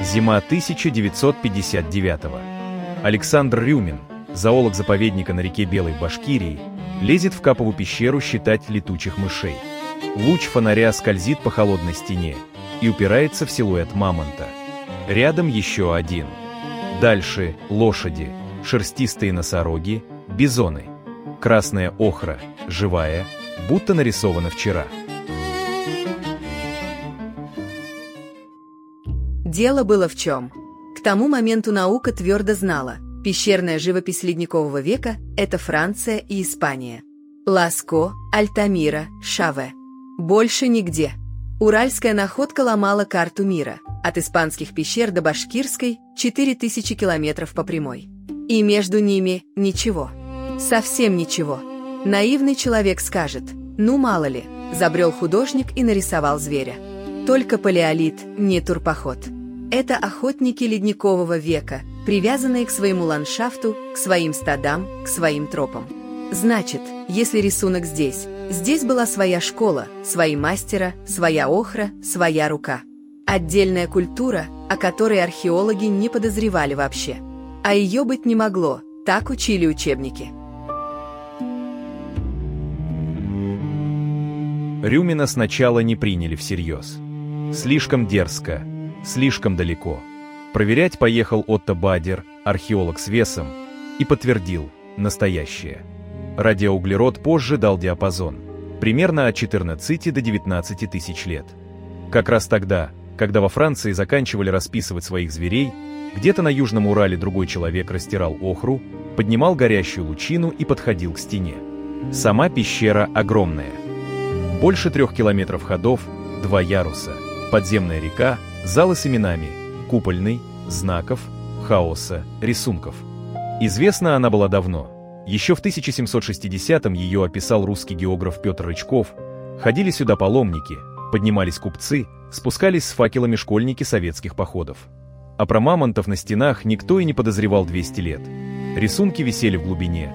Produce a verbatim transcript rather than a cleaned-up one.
Зима тысяча девятьсот пятьдесят девятого. Александр Рюмин, зоолог заповедника на реке Белой в Башкирии, лезет в Капову пещеру считать летучих мышей. Луч фонаря скользит по холодной стене и упирается в силуэт мамонта. Рядом еще один. Дальше лошади, шерстистые носороги, бизоны. Красная охра, живая, будто нарисована вчера. Дело было в чем. К тому моменту наука твердо знала, пещерная живопись ледникового века – это Франция и Испания. Ласко, Альтамира, Шаве. Больше нигде. Уральская находка ломала карту мира. От испанских пещер до башкирской – четыре тысячи километров по прямой. И между ними ничего. Совсем ничего. Наивный человек скажет: ну мало ли, забрел художник и нарисовал зверя. Только палеолит, не турпоход. Это охотники ледникового века, привязанные к своему ландшафту, к своим стадам, к своим тропам. Значит, если рисунок здесь, здесь была своя школа, свои мастера, своя охра, своя рука. Отдельная культура, о которой археологи не подозревали вообще. А ее быть не могло, так учили учебники. Рюмина сначала не приняли всерьез. Слишком дерзко, слишком далеко. Проверять поехал Отто Бадер, археолог с весом, и подтвердил – настоящее. Радиоуглерод позже дал диапазон – примерно от четырнадцати до девятнадцати тысяч лет. Как раз тогда, когда во Франции заканчивали расписывать своих зверей, где-то на Южном Урале другой человек растирал охру, поднимал горящую лучину и подходил к стене. Сама пещера огромная. Больше трех километров ходов, два яруса, подземная река, залы с именами, купольный, знаков, хаоса, рисунков. Известна она была давно. Еще в тысяча семьсот шестидесятом ее описал русский географ Петр Рычков. Ходили сюда паломники, поднимались купцы, спускались с факелами школьники советских походов. А про мамонтов на стенах никто и не подозревал двести лет. Рисунки висели в глубине,